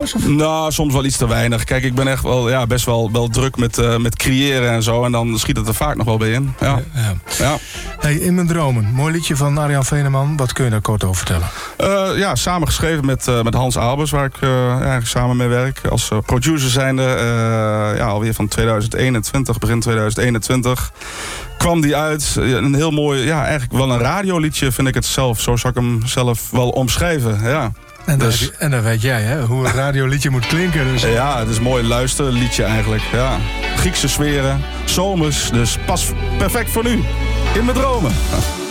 nummers? Of? Nou, soms wel iets te weinig. Kijk, ik ben echt wel, best wel druk met creëren en zo. En dan schiet het er vaak nog wel bij in. Ja. Hey, In mijn dromen. Mooi liedje van Arjan Veneman. Wat kun je daar kort over vertellen? Samen geschreven met Hans Albers, waar ik eigenlijk samen mee werk. Als producer zijnde, alweer van 2021, begin 2021. Kwam die uit. Een heel mooi, eigenlijk wel een radioliedje vind ik het zelf. Zo zou ik hem zelf wel omschrijven, ja. En dan weet jij, hè, hoe een radioliedje moet klinken. Dus. Ja, het is een mooi luisterliedje eigenlijk, ja. Griekse sferen, zomers, dus pas perfect voor nu. In mijn dromen.